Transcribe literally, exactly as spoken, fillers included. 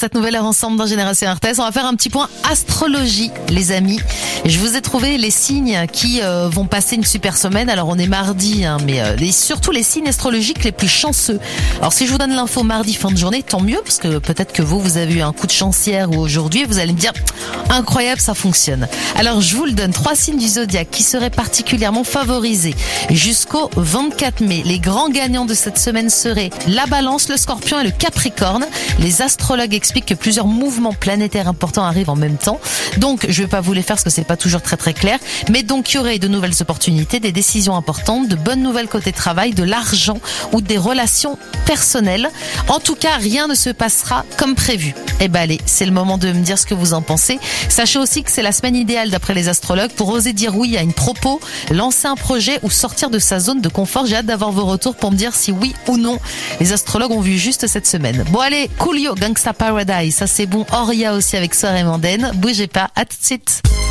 cette nouvelle heure ensemble dans Génération R T S. On va faire un petit point astrologie, les amis. Je vous ai trouvé les signes qui euh, vont passer une super semaine. Alors on est mardi, hein, mais euh, les, surtout les signes astrologiques les plus chanceux. Alors si je vous donne l'info mardi fin de journée, tant mieux, parce que peut-être que vous, vous avez eu un coup de chance hier ou aujourd'hui, et vous allez me dire incroyable, ça fonctionne. Alors je vous le donne, trois signes du zodiaque qui seraient particulièrement favorisés jusqu'au vingt-quatre mai. Les grands gagnants de cette semaine seraient la Balance, le Scorpion et le Capricorne. Les astrologues expliquent que plusieurs mouvements planétaires importants arrivent en même temps. Donc, je vais pas vous les faire parce que c'est pas toujours très très clair. Mais donc, il y aurait de nouvelles opportunités, des décisions importantes, de bonnes nouvelles côté travail, de l'argent ou des relations personnelles. En tout cas, rien ne se passera comme prévu. Eh ben allez, c'est le moment de me dire ce que vous en pensez. Sachez aussi que c'est la semaine idéale d'après les astrologues pour oser dire oui à une propos, lancer un projet ou sortir de sa zone de confort. J'ai hâte d'avoir vos retours pour me dire si oui ou non les astrologues ont vu juste cette semaine. Bon allez, Coolio, Gangsta Paradise, ça c'est bon. Oria aussi avec Soirée Mondaine. Bougez pas, à tout de suite.